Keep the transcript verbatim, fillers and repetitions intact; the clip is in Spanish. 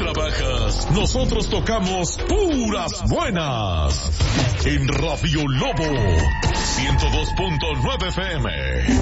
trabajas, nosotros tocamos puras buenas. En Radio Lobo, ciento dos punto nueve F M.